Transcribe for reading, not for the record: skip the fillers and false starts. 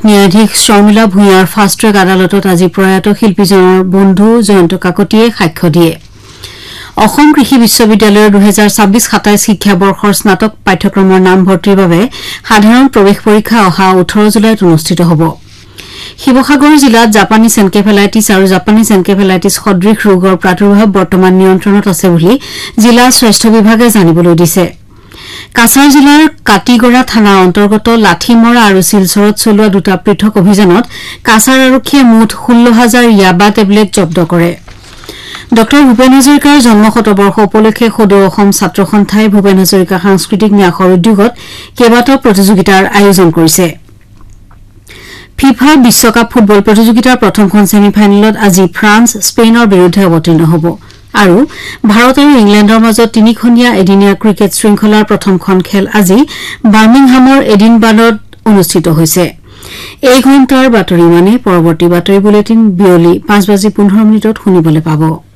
ন্যায়াধীশ শৰ্মিলা ভূঞাৰ fast track আদালতত আজি প্ৰয়াত শিল্পীজনৰ বন্ধু জয়ন্ত কাকতিয়ে সাক্ষ্য দিয়ে অসম কৃষি বিশ্ববিদ্যালয়ৰ 2026-27 শিক্ষাবৰ্ষৰ স্নাতক পাঠ্যক্ৰমৰ নামভৰ্তিৰ বাবে সাধাৰণ প্ৰৱেশ পৰীক্ষা অহা 18 জুলাইত অনুষ্ঠিত হ'ব শিৱসাগৰ জিলাত জাপানীজ এনকেফেলাইটিছ আৰু জাপানীজ এনকেফেলাইটিছ সদৃশ ৰোগৰ প্ৰাদুৰ্ভাৱ বৰ্তমান নিয়ন্ত্ৰণত আছে বুলি জিলা স্বাস্থ্য বিভাগে জানিবলৈ দিছে কাছাৰ জিলাৰ কাটিগড়া থানা অন্তৰ্গত লাঠিমৰা আৰু শিলচৰত চলোৱা দুটা পৃথক অভিযানত কাছাৰ আৰক্ষীয়ে মুঠ 16,000 ইয়াবা টেবলেট জব্দ কৰে ডক্টৰ ভূপেন হাজৰিকাৰ জন্ম শতবৰ্ষ উপলক্ষে সদৌ অসম ছাত্ৰ সন্থাই ভূপেন হাজৰিকা সাংস্কৃতিক ন্যাসৰ উদ্যোগত কেইবাটাও প্ৰতিযোগিতাৰ আয়োজন কৰিছে ফিফা বিশ্বকাপ ফুটবল প্ৰতিযোগিতাৰ প্ৰথমখন ছেমিফাইনেলত আজি ফ্ৰান্স স্পেইনৰ বিৰুদ্ধে অৱতীৰ্ণ হ'ব আৰু ভাৰত আৰু ইংলেণ্ডৰ মাজত তিনিখনীয়া এদিনীয়া ক্ৰিকেট শৃংখলাৰ প্ৰথমখন খেল আজি বাৰ্মিংহামৰ এডিনবাৰ্গত অনুষ্ঠিত হৈছে এই ঘণ্টাৰ বাতৰি মানে পৰৱৰ্তী বাতৰি বুলেটিন বিয়লি 5:15 শুনিবলৈ পাব